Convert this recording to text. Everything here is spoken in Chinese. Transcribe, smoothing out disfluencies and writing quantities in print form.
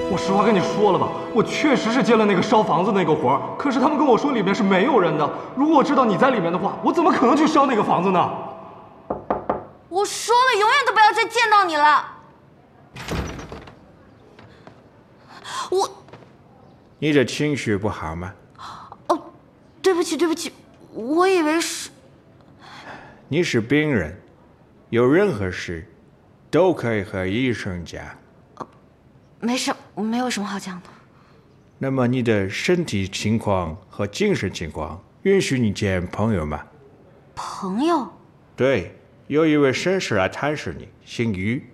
我实话跟你说了吧，我确实是接了那个烧房子那个活儿，可是他们跟我说里面是没有人的。如果我知道你在里面的话，我怎么可能去烧那个房子呢？ 我说了，永远都不要再见到你了。 你的情绪不好吗？ 哦，对不起，我以为是。 你是病人，有任何事都可以和医生讲。 没事，我没有什么好讲的。 那么你的身体情况和精神情况允许你见朋友吗？ 朋友？ 对，有一位绅士来探视你，姓于。